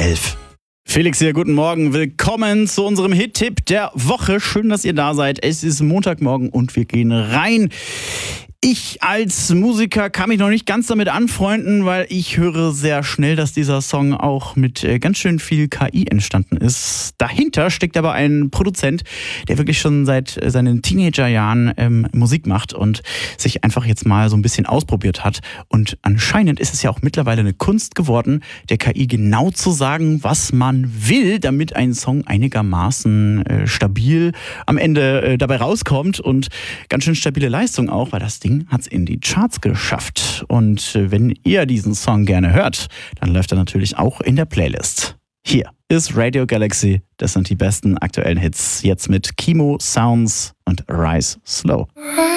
11. Felix hier, guten Morgen. Willkommen zu unserem Hit-Tipp der Woche. Schön, dass ihr da seid. Es ist Montagmorgen und wir gehen rein. Ich als Musiker kann mich noch nicht ganz damit anfreunden, weil ich höre sehr schnell, dass dieser Song auch mit ganz schön viel KI entstanden ist. Dahinter steckt aber ein Produzent, der wirklich schon seit seinen Teenagerjahren Musik macht und sich einfach jetzt mal so ein bisschen ausprobiert hat. Und anscheinend ist es ja auch mittlerweile eine Kunst geworden, der KI genau zu sagen, was man will, damit ein Song einigermaßen stabil am Ende dabei rauskommt und ganz schön stabile Leistung auch, weil das Ding hat es in die Charts geschafft. Und wenn ihr diesen Song gerne hört, dann läuft er natürlich auch in der Playlist. Hier ist Radio Galaxy. Das sind die besten aktuellen Hits. Jetzt mit Kimo, Sounds und Rise Slow.